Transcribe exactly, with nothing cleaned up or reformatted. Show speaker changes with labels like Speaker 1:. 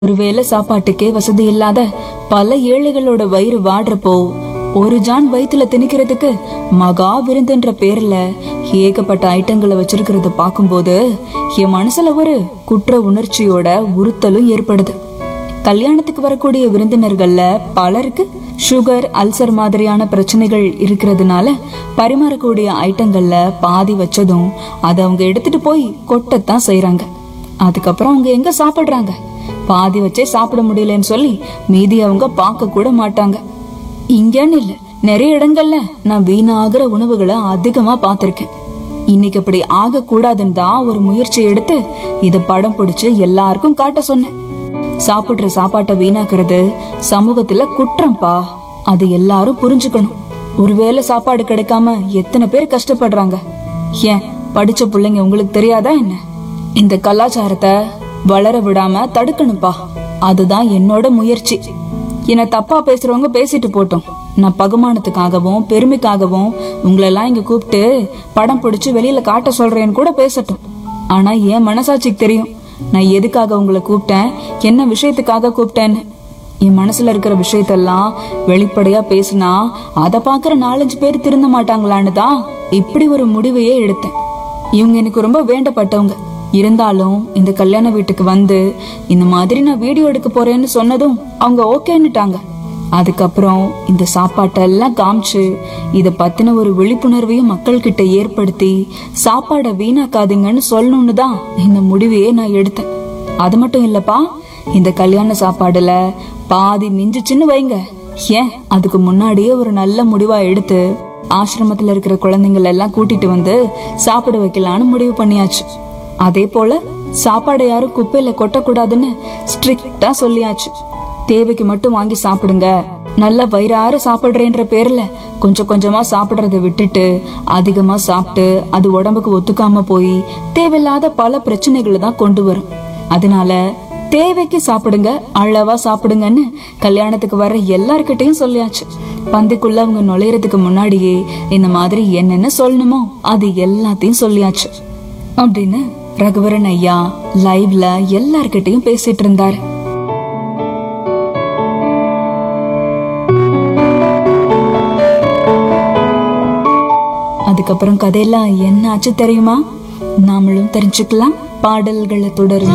Speaker 1: ஒருவேளை சாப்பாட்டுக்கே வசதி இல்லாத பல ஏழைகளோட வயிறு வாடுறப்போ ஒரு ஜான் வயித்துல திணிக்கிறதுக்கு மகா விருந்துன்ற பேர்ல ஏகப்பட்ட ஐட்டங்களை வச்சிருக்கிறத பாக்கும்போது என் மனசுல ஒரு குற்ற உணர்ச்சியோட உறுத்தலும் ஏற்படுது. கல்யாணத்துக்கு வரக்கூடிய விருந்தினர்கள்ல பலருக்கு சுகர், அல்சர் மாதிரியான பிரச்சனைகள் இருக்கிறதுனால பரிமாறக்கூடிய ஐட்டங்கள்ல பாதி வச்சதும் அதை அவங்க எடுத்துட்டு போய் கொட்டத்தான் செய்யறாங்க. அதுக்கப்புறம் அவங்க எங்க சாப்பிடுறாங்க? பாதி வச்சே சாப்பிட முடியலன்னு சொல்லி மீதி அவங்க பார்க்க கூட மாட்டாங்க. இங்கன்னு இல்ல, நிறைய இடங்கள்ல நான் வீணாகிற உணவுகளை அதிகமா பார்த்திருக்கேன். இன்னைக்கு அப்படி ஆக கூடாதுன்னு தான் ஒரு முயற்சி எடுத்து இத படம் பிடிச்சு எல்லாருக்கும் காட்ட சொன்னேன். சாப்பிடுற சாப்பாட்டை வீணாக்குறது சமூகத்துல குற்றம்பா, அது எல்லாரும் புரிஞ்சுக்கணும். ஒருவேளை சாப்பாடு கிடைக்காம எத்தனை பேர் கஷ்டப்படுறாங்க. ஏன் படிச்ச பிள்ளைங்க உங்களுக்கு தெரியாதா என்ன? இந்த கலாச்சாரத்தை வளர விடாம தடுக்கணும்பா. அதுதான் என்னோட முயற்சி. என்ன தப்பா பேசுறவங்க பேசிட்டு போட்டோம். நான் பகுமானத்துக்காகவும் பெருமைக்காகவும் உங்களெல்லாம் இங்க கூப்பிட்டு படம் பிடிச்சு வெளியில காட்ட சொல்றேன்னு கூட பேசட்டும். ஆனா என் மனசாட்சிக்கு தெரியும் நான் எதுக்காக உங்களை கூப்பிட்டேன், என்ன விஷயத்துக்காக கூப்பிட்டேன்னு. என் மனசுல இருக்கிற விஷயத்தெல்லாம் வெளிப்படையா பேசினா அதை பாக்குற நாலஞ்சு பேர் திருந்த மாட்டாங்களான்னு தான் இப்படி ஒரு முடிவையே எடுத்தேன். இவங்க எனக்கு ரொம்ப வேண்டப்பட்டவங்க. இருந்தாலும் இந்த கல்யாண வீட்டுக்கு வந்து இந்த மாதிரி நான் வீடியோ எடுக்க போறேன்னு சொன்னதும் அவங்க ஓகேன்னுட்டாங்க. அதுக்கப்புறம் இந்த சாப்பாட்டெல்லாம் காமிச்சு இத பத்தின ஒரு விழிப்புணர்வையும் மக்கள் கிட்ட ஏற்படுத்தி சாப்பாடை வீணாக்காதீங்கன்னு சொல்லணும்னு தான் இந்த முடிவையே நான் எடுத்தேன். அது மட்டும் இல்லப்பா, இந்த கல்யாண சாப்பாடுல பாதி மிஞ்சிச்சுன்னு வைங்க, ஏன் அதுக்கு முன்னாடியே ஒரு நல்ல முடிவா எடுத்து ஆசிரமத்துல இருக்கிற குழந்தைங்கள எல்லாம் கூட்டிட்டு வந்து சாப்பிட வைக்கலான்னு முடிவு பண்ணியாச்சு. அதே போல சாப்பாடு யாரும் குப்பையில கொட்டக்கூடாதுன்னு ஸ்ட்ரிக்டா சொல்லியாச்சு. தேவைக்கு மட்டும் வாங்கி சாப்பிடுங்க. நல்ல வயிறார சாப்பிடுறேன்ற பேர்ல கொஞ்சம் கொஞ்சமா சாப்பிடுறத விட்டுட்டு அதிகமா சாப்பிட்டு அது உடம்புக்கு ஒத்துக்காம போய் தேவையில்லாத பல பிரச்சனைகளை தான் கொண்டு வரும். அதனால தேவைக்கு சாப்பிடுங்க, அளவா சாப்பிடுங்கன்னு கல்யாணத்துக்கு வர்ற எல்லார்கிட்டையும் சொல்லியாச்சு. பந்திக்குள்ள அவங்க நுழையறதுக்கு முன்னாடியே இந்த மாதிரி என்னென்ன சொல்லணுமோ அது எல்லாத்தையும் சொல்லியாச்சு அப்படின்னு ரகுவரன் ஐயா லைவ்ல எல்லார்கிட்டையும் பேசிட்டு இருந்தாரு. அதுக்கப்புறம் கதையெல்லாம் என்ன ஆச்சு தெரியுமா? நாமளும் தெரிஞ்சுக்கலாம். பாடல்களை தொடரும்.